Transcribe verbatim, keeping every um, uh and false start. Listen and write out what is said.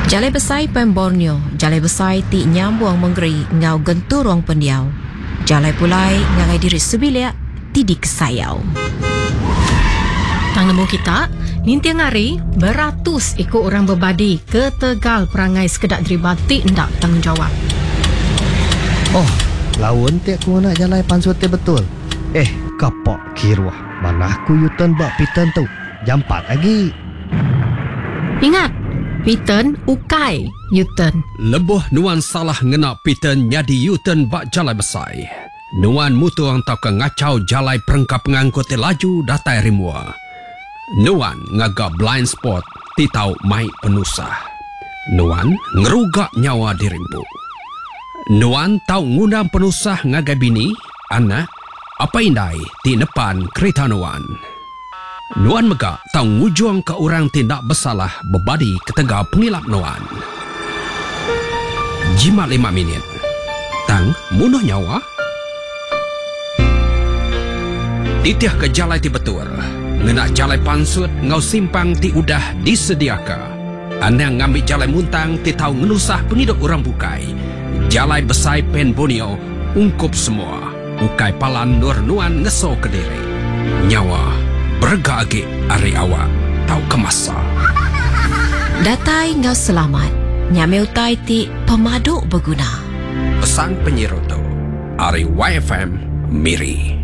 Jalai besai pen Borneo, jalai besai ti nyambuang menggeri ngau genturong pendiau. Jalai pulai ngagai diri subilia ti di kesayau. Tang nemu kita, nintiang hari beratus ikut orang berbadi ke Tegal perangai sekedak deribati ndak tanggungjawab. Oh, lawan tiak ku nak jalai pansut te betul. Eh, kapok kirwah. Mana aku yutan bak pitan tu. Jampat lagi. Ingat, Piten ukai Yuten. Lebuh nuan salah ngena Piten nyadi Yuten bak jalai besai. Nuan mutuang tau ke ngacau jalai perengkap ngangkut laju datai rimua. Nuan ngagak blind spot ti tau mai penusah. Nuan ngerugak nyawa dirimpu. Nuan tau ngundang penusah ngagai bini, anak, apa indai ti depan kereta Nuan. Nuan megak tau ngujuang ke orang tindak bersalah berbadi ketega pengilap Nuan. Jimat lima minit. Tang munuh nyawa. Titiah ke jalai ti betul. Ngenak jalai pansut ngau simpang ti udah disediaka. Anang ngambil jalai muntang ti tau ngenusah penghidup orang bukai. Jalai besai pen Borneo ungkup semua. Ukai palan nur Nuan ngeso ke diri. Nyawa bergagi ari awak tau kemasa. Datai ngau selamat. Nyame utai ti pemaduk berguna. Pesan penyiru tu Ari Y F M Miri.